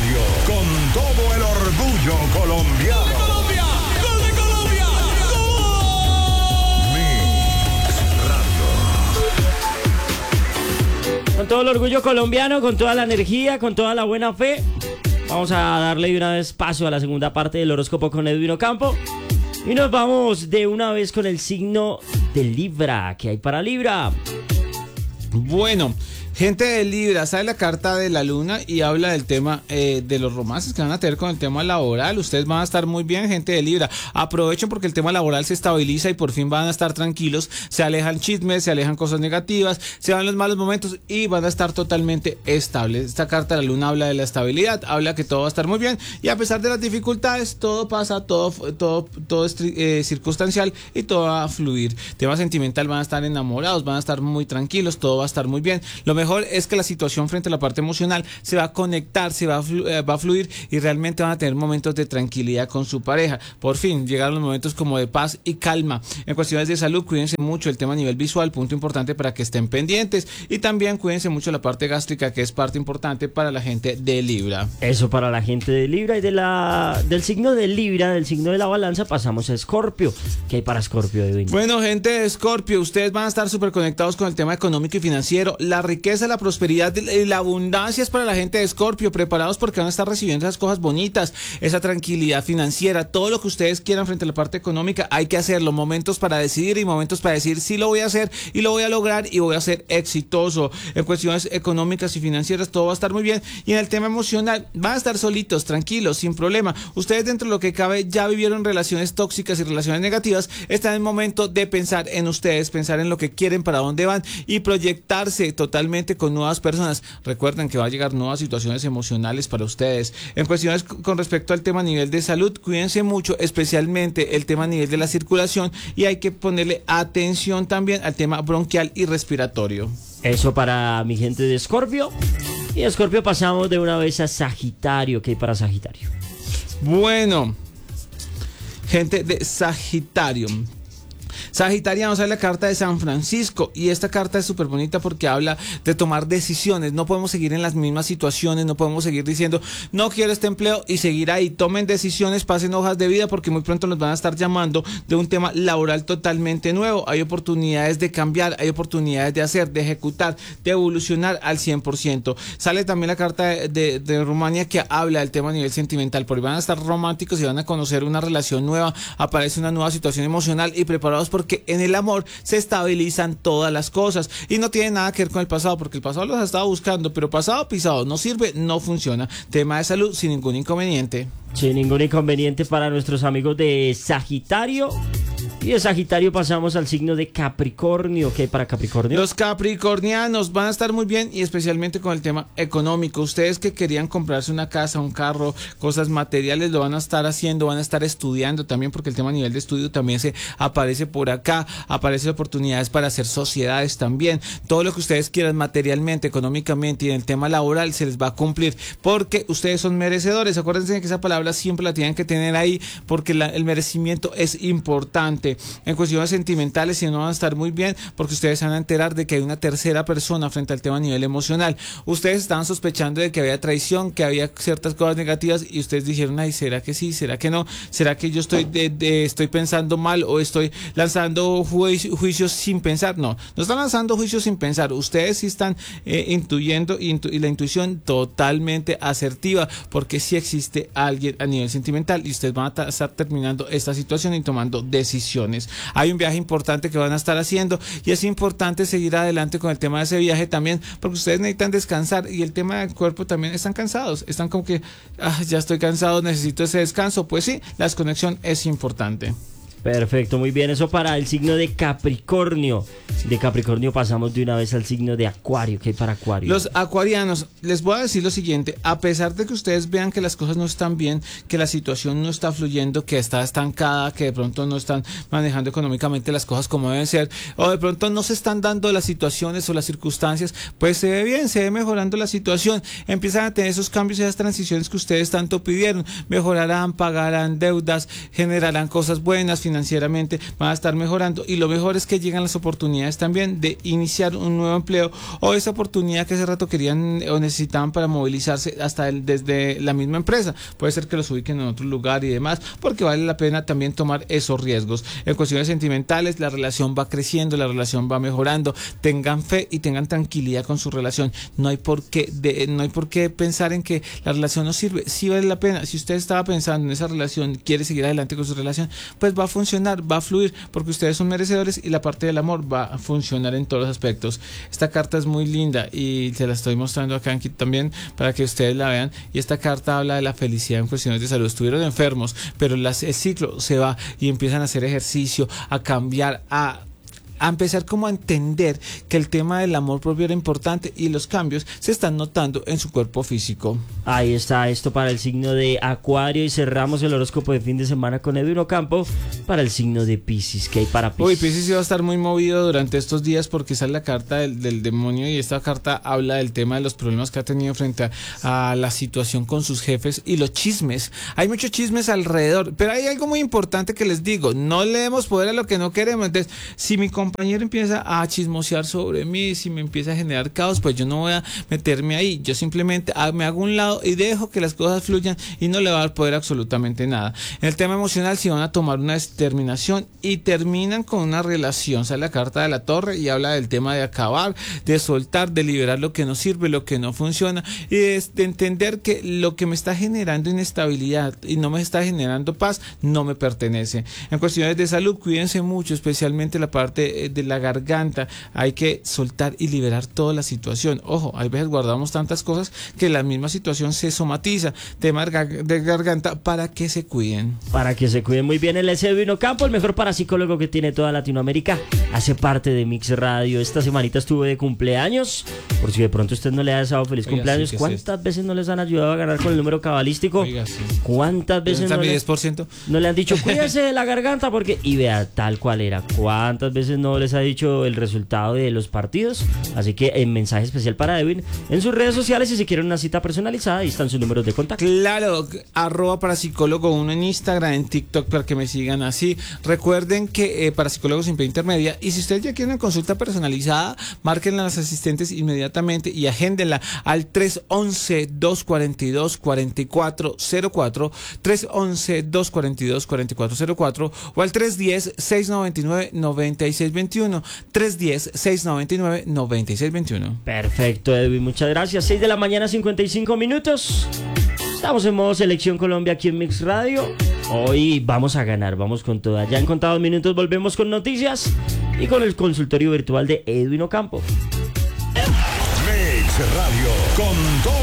Radio, con todo el orgullo colombiano. ¡Colombia! ¡Gol de Colombia! Mix Radio. Con todo el orgullo colombiano, con toda la energía, con toda la buena fe, vamos a darle de una vez paso a la segunda parte del horóscopo con Edwin Ocampo. Y nos vamos de una vez con el signo de Libra. ¿Qué hay para Libra? Bueno, gente de Libra, sale la carta de la luna y habla del tema de los romances que van a tener con el tema laboral. Ustedes van a estar muy bien, gente de Libra. Aprovechen porque el tema laboral se estabiliza y por fin van a estar tranquilos. Se alejan chismes, se alejan cosas negativas, se van los malos momentos y van a estar totalmente estables. Esta carta de la luna habla de la estabilidad, habla que todo va a estar muy bien y a pesar de las dificultades, todo pasa, todo es circunstancial y todo va a fluir. Tema sentimental, van a estar enamorados, van a estar muy tranquilos, todo va a estar muy bien. Lo mejor es que la situación frente a la parte emocional se va a conectar, se va a fluir y realmente van a tener momentos de tranquilidad con su pareja. Por fin llegaron los momentos como de paz y calma. En cuestiones de salud, cuídense mucho el tema a nivel visual, punto importante para que estén pendientes, y también cuídense mucho la parte gástrica, que es parte importante para la gente de Libra. Eso para la gente de Libra. Y del signo de Libra, del signo de la balanza, pasamos a Escorpio. ¿Qué hay para Escorpio, Edwin? Bueno, gente de Escorpio, ustedes van a estar súper conectados con el tema económico y financiero. La riqueza, la prosperidad y la abundancia es para la gente de Escorpio. Preparados porque van a estar recibiendo esas cosas bonitas, esa tranquilidad financiera, todo lo que ustedes quieran frente a la parte económica. Hay que hacerlo, momentos para decidir y momentos para decir sí lo voy a hacer y lo voy a lograr y voy a ser exitoso. En cuestiones económicas y financieras todo va a estar muy bien, y en el tema emocional van a estar solitos, tranquilos, sin problema. Ustedes, dentro de lo que cabe, ya vivieron relaciones tóxicas y relaciones negativas. Está en el momento de pensar en ustedes, pensar en lo que quieren, para dónde van y proyectarse totalmente con nuevas personas. Recuerden que va a llegar nuevas situaciones emocionales para ustedes. En cuestiones con respecto al tema a nivel de salud, cuídense mucho, especialmente el tema a nivel de la circulación, y hay que ponerle atención también al tema bronquial y respiratorio. Eso para mi gente de Escorpio. Y de Escorpio pasamos de una vez a Sagitario. ¿Qué hay para Sagitario? Bueno, gente de Sagitario. Sagitariano, sale la carta de San Francisco, y esta carta es súper bonita porque habla de tomar decisiones. No podemos seguir en las mismas situaciones, no podemos seguir diciendo no quiero este empleo y seguir ahí. Tomen decisiones, pasen hojas de vida, porque muy pronto nos van a estar llamando de un tema laboral totalmente nuevo. Hay oportunidades de cambiar, hay oportunidades de hacer, de ejecutar, de evolucionar al 100%. Sale también la carta de Rumania, que habla del tema a nivel sentimental, porque van a estar románticos y van a conocer una relación nueva, aparece una nueva situación emocional, y preparados porque en el amor se estabilizan todas las cosas y no tiene nada que ver con el pasado, porque el pasado los ha estado buscando, pero pasado pisado no sirve, no funciona. Tema de salud sin ningún inconveniente. Sin ningún inconveniente para nuestros amigos de Sagitario. Y de Sagitario pasamos al signo de Capricornio. ¿Qué hay para Capricornio? Los capricornianos van a estar muy bien, y especialmente con el tema económico. Ustedes que querían comprarse una casa, un carro, cosas materiales, lo van a estar haciendo, van a estar estudiando también, porque el tema a nivel de estudio también se aparece por acá. Aparecen oportunidades para hacer sociedades también. Todo lo que ustedes quieran materialmente, económicamente y en el tema laboral se les va a cumplir, porque ustedes son merecedores. Acuérdense que esa palabra siempre la tienen que tener ahí, porque el merecimiento es importante. En cuestiones sentimentales, si no, van a estar muy bien, porque ustedes se van a enterar de que hay una tercera persona frente al tema a nivel emocional. Ustedes estaban sospechando de que había traición, que había ciertas cosas negativas, y ustedes dijeron, ay, ¿será que sí? ¿Será que no? ¿Será que yo estoy pensando mal o estoy lanzando juicios sin pensar? No están lanzando juicios sin pensar. Ustedes sí están intuyendo, y la intuición totalmente asertiva, porque sí existe alguien a nivel sentimental, y ustedes van a estar terminando esta situación y tomando decisiones. Hay un viaje importante que van a estar haciendo, y es importante seguir adelante con el tema de ese viaje también, porque ustedes necesitan descansar, y el tema del cuerpo también, están cansados, están como que ya estoy cansado, necesito ese descanso. Pues sí, la desconexión es importante. Perfecto, muy bien, eso para el signo de Capricornio. De Capricornio pasamos de una vez al signo de Acuario. ¿Qué hay para Acuario? Los acuarianos, les voy a decir lo siguiente: a pesar de que ustedes vean que las cosas no están bien, que la situación no está fluyendo, que está estancada, que de pronto no están manejando económicamente las cosas como deben ser, o de pronto no se están dando las situaciones o las circunstancias, pues se ve bien, se ve mejorando la situación. Empiezan a tener esos cambios y esas transiciones que ustedes tanto pidieron. Mejorarán, pagarán deudas, generarán cosas buenas, financieramente, van a estar mejorando, y lo mejor es que llegan las oportunidades también de iniciar un nuevo empleo, o esa oportunidad que hace rato querían o necesitaban para movilizarse hasta desde la misma empresa. Puede ser que los ubiquen en otro lugar y demás, porque vale la pena también tomar esos riesgos. En cuestiones sentimentales, la relación va creciendo, la relación va mejorando. Tengan fe y tengan tranquilidad con su relación. No hay por qué pensar en que la relación no sirve. Sí vale la pena. Si usted estaba pensando en esa relación, quiere seguir adelante con su relación, pues va a funcionar, va a fluir, porque ustedes son merecedores y la parte del amor va a funcionar en todos los aspectos. Esta carta es muy linda y se la estoy mostrando acá también para que ustedes la vean, y esta carta habla de la felicidad en cuestiones de salud. Estuvieron enfermos, pero el ciclo se va y empiezan a hacer ejercicio, a cambiar, a empezar como a entender que el tema del amor propio era importante, y los cambios se están notando en su cuerpo físico. Ahí está esto para el signo de Acuario, y cerramos el horóscopo de fin de semana con Edwin Ocampo para el signo de Piscis. ¿Qué hay para Piscis? Uy, Piscis va a estar muy movido durante estos días porque sale la carta del demonio, y esta carta habla del tema de los problemas que ha tenido frente a la situación con sus jefes y los chismes. Hay muchos chismes alrededor, pero hay algo muy importante que les digo: no le demos poder a lo que no queremos. Entonces, si mi compañero empieza a chismosear sobre mí, si me empieza a generar caos, pues yo no voy a meterme ahí. Yo simplemente me hago un lado y dejo que las cosas fluyan, y no le va a dar poder absolutamente nada. En el tema emocional, si van a tomar una determinación y terminan con una relación, sale la carta de la Torre y habla del tema de acabar, de soltar, de liberar lo que no sirve, lo que no funciona, y de entender que lo que me está generando inestabilidad y no me está generando paz no me pertenece. En cuestiones de salud, cuídense mucho, especialmente la parte de la garganta. Hay que soltar y liberar toda la situación. Ojo, a veces guardamos tantas cosas que la misma situación se somatiza. Tema de garganta, para que se cuiden. Para que se cuiden muy bien. El Edwin Ocampo, el mejor parapsicólogo que tiene toda Latinoamérica, hace parte de Mix Radio. Esta semanita estuve de cumpleaños, por si de pronto usted no le ha deseado feliz cumpleaños. Sí, ¿cuántas veces no les han ayudado a ganar con el número cabalístico? Oiga, sí. ¿Cuántas veces no 10%? No le han dicho cuídese de la garganta? Porque, y vea, tal cual era. ¿Cuántas veces no les ha dicho el resultado de los partidos? Así que en mensaje especial para Edwin en sus redes sociales, si se quieren una cita personalizada, ahí están sus números de contacto. Claro, @parapsicólogo1 en Instagram, en TikTok, para que me sigan así. Recuerden que Parapsicólogo sin P intermedia, y si ustedes ya quieren una consulta personalizada, márquenla a las asistentes inmediatamente y agéndenla al 311-242-4404, 311-242-4404, o al 310-699-9621, 310-699-9621. Perfecto, Edwin, muchas gracias. 6 de la mañana, 55 minutos. Estamos en modo Selección Colombia aquí en Mix Radio. Hoy vamos a ganar, vamos con toda. Ya en contados minutos volvemos con noticias y con el consultorio virtual de Edwin Ocampo. Mix Radio, con todo.